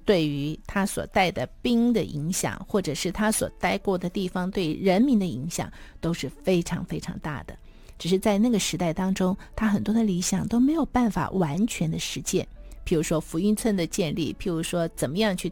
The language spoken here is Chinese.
对于他所带的兵的影响，或者是他所待过的地方对人民的影响，都是非常非常大的。只是在那个时代当中，他很多的理想都没有办法完全的实践。譬如说福音村的建立，譬如说怎么样去